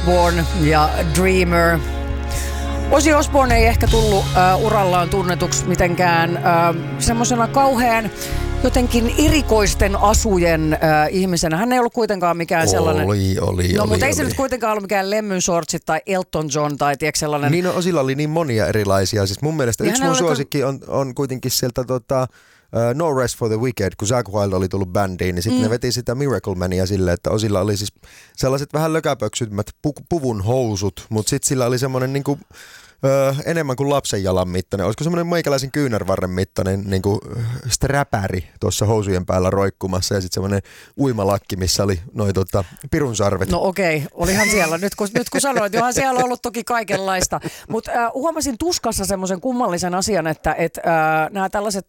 Osbourne ja Dreamer. Ozzy Osbourne ei ehkä tullut urallaan tunnetuksi mitenkään semmoisena kauhean jotenkin erikoisten asujen ihmisenä. Hän ei ollut kuitenkaan mikään sellainen... Mutta ei se nyt kuitenkaan ollut mikään Lemmy Shortsit tai Elton John tai tiedätkö sellainen... Niin, Ozzylla oli niin monia erilaisia. Siis mun mielestä yksi mun suosikki on kuitenkin sieltä No Rest for the Wicked, kun Zakk Wylde oli tullut bändiin, niin sitten ne veti sitä Miracle Mania silleen, että Ozzylla oli siis sellaiset vähän lökäpöksytmät puvun housut, mutta sitten sillä oli semmoinen niinku... enemmän kuin lapsen jalan mittainen. Olisiko semmoinen meikäläisen kyynärvarren mittainen niin kuin sträpäri tuossa housujen päällä roikkumassa ja sitten semmoinen uimalakki, missä oli noi pirun sarvet. No okei, olihan siellä. Nyt kun sanoit, johan siellä on ollut toki kaikenlaista. Mutta huomasin tuskassa semmoisen kummallisen asian, että nämä tällaiset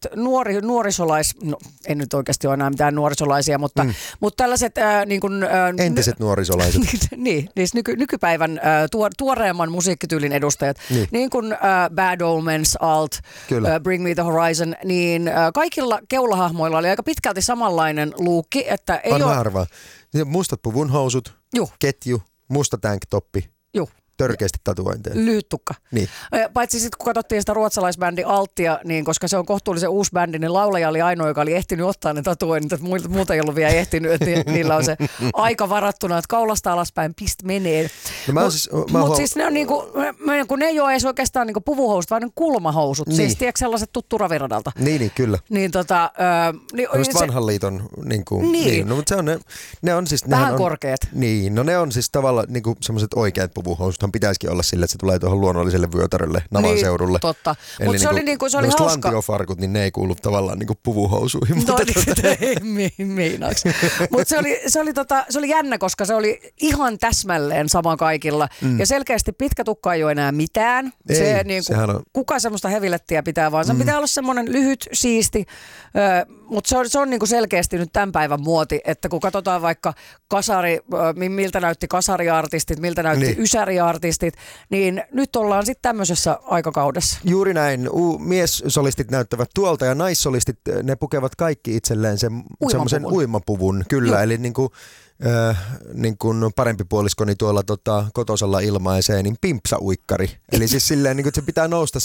no en nyt oikeasti ole enää mitään nuorisolaisia, mutta tällaiset niin kuin... entiset nuorisolaiset. niin nykypäivän tuoreemman musiikkityylin edustajat. Niin kuin Bad Omens, Alt, Bring Me the Horizon, niin kaikilla keulahahmoilla oli aika pitkälti samanlainen luukki, että ei ole... Arvaa. Mustat puvunhousut, ketju, musta tanktoppi. Törkeästi tatuointeja. Lyhyt tukka. Niin. Paitsi sitten kun katsottiin sitä ruotsalaisbändi Altia, niin koska se on kohtuullisen uusi bändi, niin laulaja oli ainoa, joka oli ehtinyt ottaa ne tatuoinnit, että muuta ei ollut vielä ehtinyt, että niillä on se aika varattuna, että kaulasta alaspäin menee. Mutta siis ne on niinku, kun ne ei ole edes oikeastaan niinku puvuhousut, vaan ne kulmahousut. Niin. Siis tiedätkö sellaiset tuttu Raviradalta? Niin, kyllä. Niin vanhan liiton niinku, niin. No, mutta ne on siis... Vähän korkeat. Niin, no ne on siis tavallaan niinku semmoiset oikeat puvuhousut. Pitäisikin olla sille, että se tulee tuohon luonnolliselle vyötärölle navan seudulle. Totta. Mutta se oli niinku, se oli hauska. Lantiofarkut, niin ne ei kuulu tavallaan niinku puvuhousuihin. No ei meinaaks. Mutta se oli jännä, koska se oli ihan täsmälleen sama kaikilla. Ja selkeästi pitkä tukka ei ole enää mitään. Ei, niinku, kuka semmoista hevilettiä pitää, vaan se pitää olla semmoinen lyhyt, siisti. Mutta se on niinku selkeästi nyt tämän päivän muoti, että kun katsotaan vaikka miltä näytti kasariartistit, miltä näytti ysäriartistit, niin nyt ollaan sitten tämmöisessä aikakaudessa. Juuri näin. Miessolistit näyttävät tuolta ja naissolistit, ne pukevat kaikki itselleen semmoisen uimapuvun. Kyllä, eli niin kuin parempi puoliskoni tuolla kotosalla ilmaisee, niin pimpsauikkari. Eli siis silleen, niin kuin, että se pitää nousta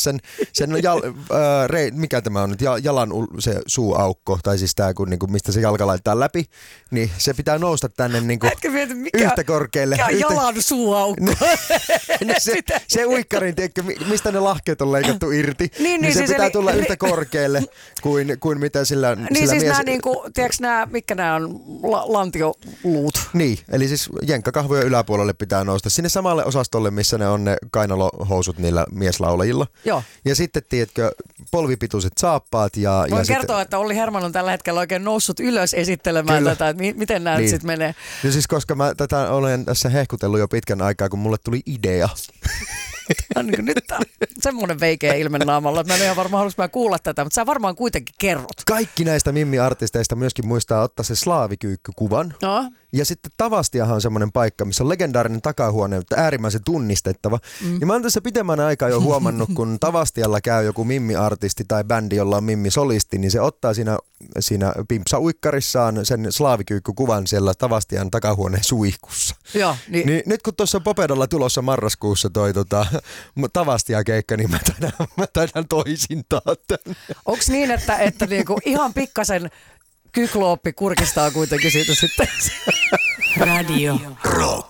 mikä tämä on nyt, jalan se suuaukko, tai siis tämä, mistä se jalka laittaa läpi, niin se pitää nousta tänne niin kuin yhtä korkealle. Jalan suuaukko. se uikkarin, tiedätkö, mistä ne lahkeet on leikattu irti, niin se siis pitää tulla yhtä korkealle kuin mitä sillä niin siis nämä, tiedätkö nämä, mitkä nämä on, lantioluut. Niin, eli siis jenkkakahvojen yläpuolelle pitää nousta sinne samalle osastolle, missä ne on ne kainalohousut niillä mieslaulajilla. Joo. Ja sitten, tiedätkö, polvipituiset saappaat ja... Voin kertoa, että Olli Herman on tällä hetkellä oikein noussut ylös esittelemään tätä, että miten nämä nyt sitten menee. Ja siis koska mä tätä olen tässä hehkutellut jo pitkän aikaa, kun mulle tuli idea. Nyt on semmoinen veikeä ilme naamalla, että mä en ihan varmaan haluaisin kuulla tätä, mutta sä varmaan kuitenkin kerrot. Kaikki näistä Mimmi-artisteista myöskin muistaa ottaa se slaavikyykkykuvan. No. Ja sitten Tavastiahan on semmoinen paikka, missä on legendaarinen takahuone, mutta äärimmäisen tunnistettava. Ja mä oon tässä pitemmän aikaa jo huomannut, kun Tavastialla käy joku Mimmi-artisti tai bändi, jolla on Mimmi-solisti, niin se ottaa siinä pimpsa-uikkarissaan sen slaavikyykkykuvan siellä Tavastian takahuoneen suihkussa. Joo, niin nyt kun tuossa Popedolla tulossa marraskuussa toi Tavastia-keikka, niin mä taidan toisintaa tänne. Onks niin, että niinku ihan pikkasen kyklooppi kurkistaa kuitenkin siitä sitten? Radio Rock.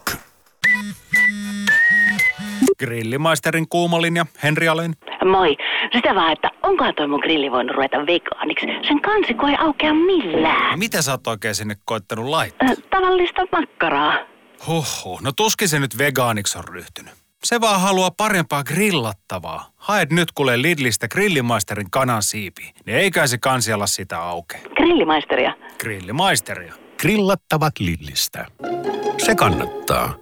Grillimaisterin kuumalinja, Henri Alén. Moi. Sitä vaan, että onkohan toi mun grilli voinut ruveta vegaaniksi? Sen kansikko ei aukea millään. Mitä sä oot oikein sinne koittanut laittaa? Tavallista makkaraa. Huhhuh, no tuskin se nyt vegaaniksi on ryhtynyt. Se vaan haluaa parempaa grillattavaa. Haet nyt kuule Lidlistä Grillimaisterin kanansiipiä, niin eikä se kansialla sitä auke. Grillimaisteria? Grillimaisteria. Grillattavat Lidlistä. Se kannattaa.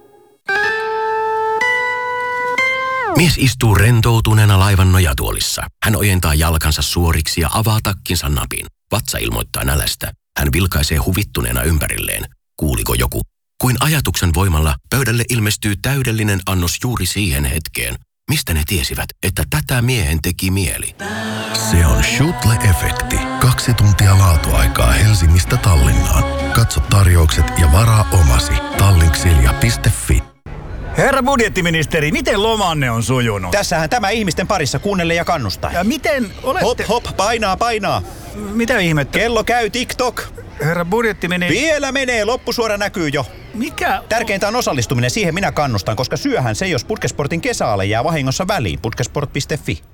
Mies istuu rentoutuneena laivan nojatuolissa. Hän ojentaa jalkansa suoriksi ja avaa takkinsa napin. Vatsa ilmoittaa nälästä. Hän vilkaisee huvittuneena ympärilleen. Kuuliko joku? Kuin ajatuksen voimalla pöydälle ilmestyy täydellinen annos juuri siihen hetkeen. Mistä ne tiesivät, että tätä miehen teki mieli? Se on Schutle-efekti. 2 tuntia laatuaikaa Helsingistä Tallinnaan. Katso tarjoukset ja varaa omasi. Tallinksilja.fi. Herra budjettiministeri, miten lomanne on sujunut? Tässähän tämä ihmisten parissa kuunnelle ja kannustaa. Ja miten olette... Hop, painaa. Mitä ihmettä? Kello käy TikTok. Herra budjettiministeri... Vielä menee, loppusuora näkyy jo. Mikä? Tärkeintä on osallistuminen, siihen minä kannustan, koska syöhän se, jos Putkesportin kesäale jää vahingossa väliin. Putkesport.fi.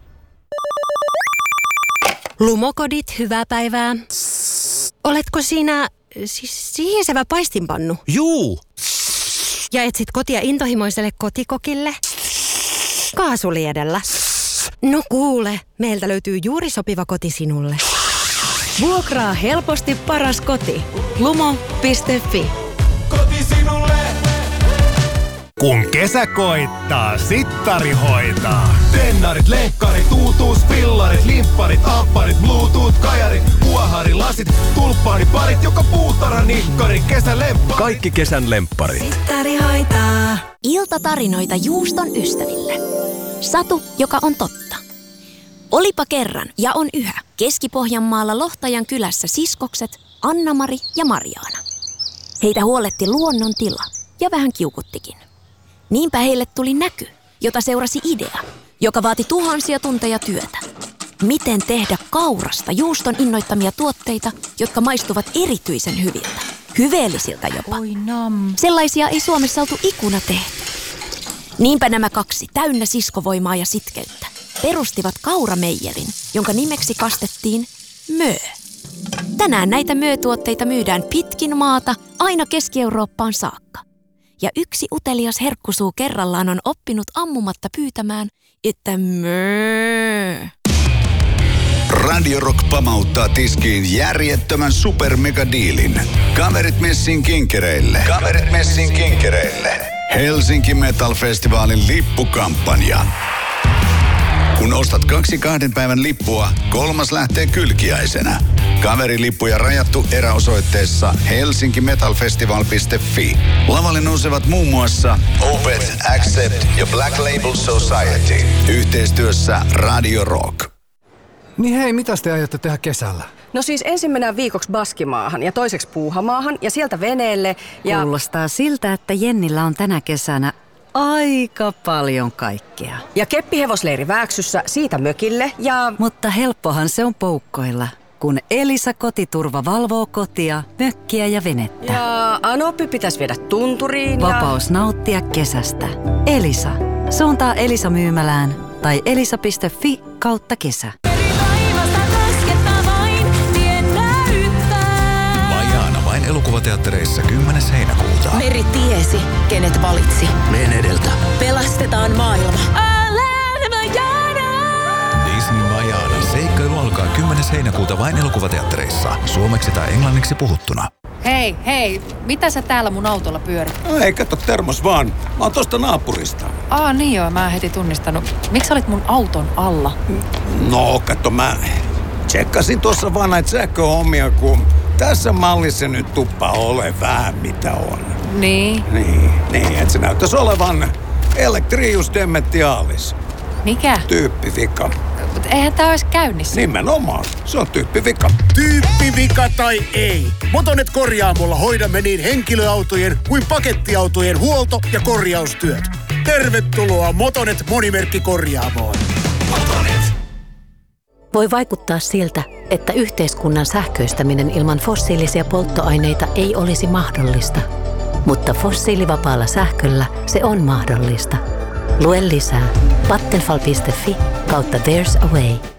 Lumokodit, hyvää päivää. Oletko sinä sihisevä paistinpannu? Juu. Ja etsit kotia intohimoiselle kotikokille? Kaasuliedellä. No kuule, meiltä löytyy juuri sopiva koti sinulle. Vuokraa helposti paras koti. Lumo.fi. Koti sinulle. Kun kesä koittaa, Sittari hoitaa. Tennarit, lenkkarit, pillarit, limpparit, apparit, bluetooth-kajarit, kuoharilasit, tulppaaniparit, joka puutarha nikkari, kesän lemppari. Kaikki kesän lempparit. Sittari hoitaa. Iltatarinoita juuston ystäville. Satu, joka on totta. Olipa kerran ja on yhä Keski-Pohjanmaalla Lohtajan kylässä siskokset Anna-Mari ja Marjaana. Heitä huoletti luonnon tila ja vähän kiukuttikin. Niinpä heille tuli näky, jota seurasi idea, joka vaati tuhansia tunteja työtä. Miten tehdä kaurasta juuston innoittamia tuotteita, jotka maistuvat erityisen hyviltä, hyveellisiltä jopa. Sellaisia ei Suomessa oltu ikuna tehty. Niinpä nämä kaksi, täynnä siskovoimaa ja sitkeyttä, perustivat kaurameijerin, jonka nimeksi kastettiin Mö. Tänään näitä Mö-tuotteita myydään pitkin maata aina Keski-Eurooppaan saakka. Ja yksi utelias herkkusuu kerrallaan on oppinut ammumatta pyytämään, että Mö. Radio Rock pamauttaa tiskiin järjettömän supermegadiilin. Kaverit messin kinkereille. Helsinki Metal Festivalin lippukampanja. Kun ostat 2 2 päivän lippua, 3. lähtee kylkiäisenä. Kaverilippuja rajattu eräosoitteessa helsinkimetalfestival.fi. Lavalle nousevat muun muassa Opeth, Accept ja Black Label Society. Yhteistyössä Radio Rock. Niin hei, mitäs te aiotte tehdä kesällä? No siis ensin mennään viikoksi Baskimaahan ja toiseksi Puuhamaahan ja sieltä veneelle ja... Kuulostaa siltä, että Jennillä on tänä kesänä aika paljon kaikkea. Ja keppihevosleiri Vääksyssä, siitä mökille ja... Mutta helppohan se on poukkoilla, kun Elisa Kotiturva valvoo kotia, mökkiä ja venettä. Ja Anoppi pitäisi viedä tunturiin ja... Vapaus nauttia kesästä. Elisa. Suuntaa Elisa myymälään tai elisa.fi/kesä. Vajaana vain elokuvateattereissa 10. heinäkuuta. Meri tiesi, kenet valitsi. Meen edeltä. Pelastetaan maailma. Disney Vajaana. Seikkailu alkaa 10. heinäkuuta vain elokuvateattereissa. Suomeksi tai englanniksi puhuttuna. Hei, mitä sä täällä mun autolla pyörit? Ei, kato termos vaan. Mä oon tosta naapurista. Niin joo, mä en heti tunnistanut. Miksi olit mun auton alla? No, kato mä tsekkasin tuossa vaan näitä sähköhommia, kun tässä mallissa nyt tuppaa ole vähän mitä on. Niin, että se näyttäisi olevan Electrius Dementialis. Mikä? Tyyppivika. Mutta eihän tää olisi käynnissä. Nimenomaan, se on tyyppivika. Tyyppivika tai ei, Motonet Korjaamolla hoidamme niin henkilöautojen kuin pakettiautojen huolto- ja korjaustyöt. Tervetuloa Motonet Monimerkkikorjaamoon. Motonet. Voi vaikuttaa siltä, että yhteiskunnan sähköistäminen ilman fossiilisia polttoaineita ei olisi mahdollista. Mutta fossiilivapaalla sähköllä se on mahdollista. Lue lisää Vattenfall.fi/There's a way.